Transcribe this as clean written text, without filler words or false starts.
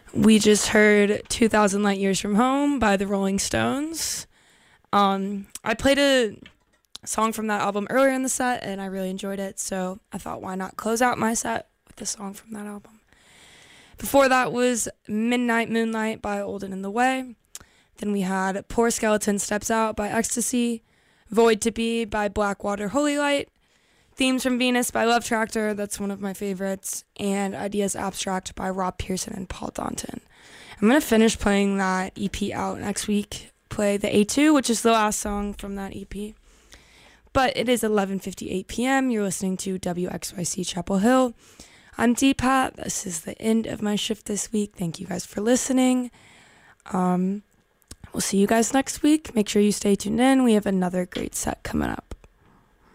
We just heard 2,000 Light Years from Home by the Rolling Stones. I played a song from that album earlier in the set, and I really enjoyed it, so I thought, why not close out my set with a song from that album. Before that was Midnight Moonlight by Old and in the Way. Then we had Poor Skeleton Steps Out by Ecstasy, Void to Be by Blackwater Holy Light, Themes from Venus by Love Tractor, that's one of my favorites, and Ideas Abstract by Rob Pearson and Paul Daunton. I'm going to finish playing that EP out next week, play the A2, which is the last song from that EP. But it is 11:58 p.m. You're listening to WXYC Chapel Hill. I'm Deepat. This is the end of my shift this week. Thank you guys for listening. We'll see you guys next week. Make sure you stay tuned in. We have another great set coming up.